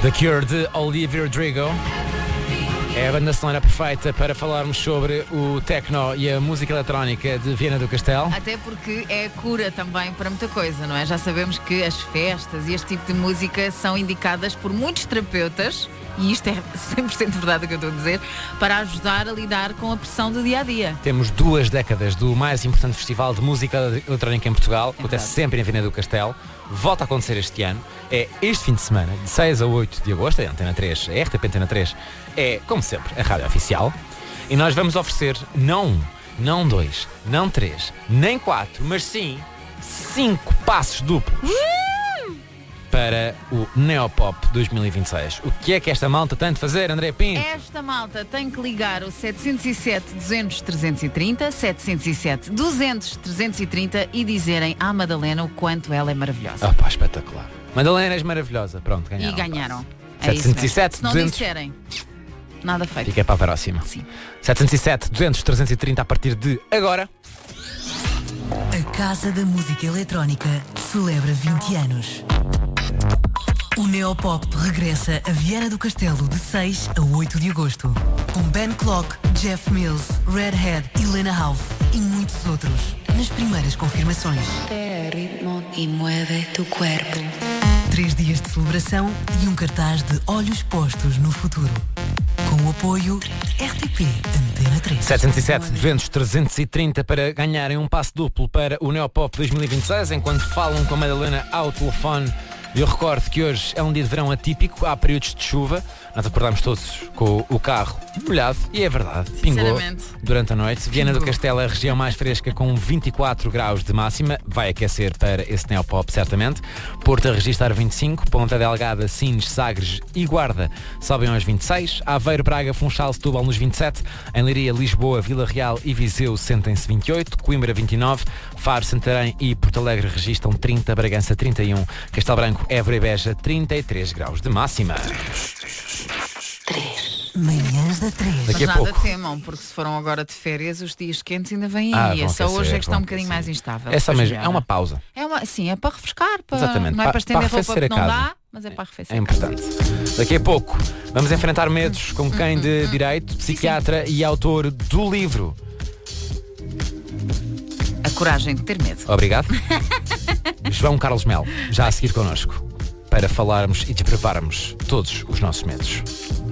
The Cure de Olivia Rodrigo. É a banda sonora perfeita para falarmos sobre o techno e a música eletrónica de Viana do Castelo. Até porque é cura também para muita coisa, não é? Já sabemos que as festas e este tipo de música são indicadas por muitos terapeutas, e isto é 100% verdade o que eu estou a dizer, para ajudar a lidar com a pressão do dia-a-dia. Temos 2 décadas do mais importante festival de música eletrónica em Portugal, acontece sempre em Viana do Castelo, volta a acontecer este ano, é este fim de semana, de 6 a 8 de agosto, é Antena 3, é RTP Antena 3, é, como sempre, a rádio oficial, e nós vamos oferecer não 2, não 3, nem 4, mas sim 5 passos duplos para o Neopop 2026. O que é que esta malta tem de fazer, André Pinto? Esta malta tem que ligar o 707-200-330, 707-200-330 e dizerem à Madalena o quanto ela é maravilhosa. Ah pá, espetacular. Madalena, és maravilhosa. Pronto, ganharam. E ganharam. É 707, se não 200... disserem, nada feito. Fica para a próxima. Sim. 707, 200, 330 a partir de agora. A Casa da Música Eletrónica celebra 20 anos. O Neopop regressa a Viana do Castelo de 6 a 8 de agosto. Com Ben Clock, Jeff Mills, Redhead, Helena Hauff e muitos outros. Nas primeiras confirmações. Ritmo e mueve tu corpo. 3 dias de celebração e um cartaz de olhos postos no futuro. Com o apoio RTP Antena 3. 707, 200, 330 para ganharem um passo duplo para o Neopop 2026, enquanto falam com a Madalena ao telefone. Eu recordo que hoje é um dia de verão atípico, há períodos de chuva, nós acordamos todos com o carro molhado, e é verdade, pingou durante a noite. Viana do Castelo é a região mais fresca com 24 graus de máxima, vai aquecer para esse Neopop certamente. Porto a registrar 25, Ponta Delgada, Sines, Sagres e Guarda sobem aos 26, Aveiro, Braga, Funchal, Setúbal nos 27, em Leiria, Lisboa, Vila Real e Viseu sentem-se 28, Coimbra 29, Faro, Santarém e Porto Alegre registram 30, Bragança 31, Castelo Branco, Évora e Beja 33 graus de máxima. 3. Manhãs da 3. Daqui a Mas nada pouco. temam, porque se foram agora de férias, os dias quentes ainda vêm aí. Vão Só aquecer, hoje é que está vão um bocadinho aquecer. mais instável. É só Depois mesmo, melhora. é uma pausa. Sim, é para refrescar, Exatamente, não é para estender roupa arrefecer que a não casa. dá, mas é para arrefecer. É importante. Daqui a pouco vamos enfrentar medos com quem de Direito, psiquiatra e autor do livro. A coragem de ter medo. Obrigado. João Carlos Melo, já a seguir connosco, para falarmos e desbravarmos todos os nossos medos.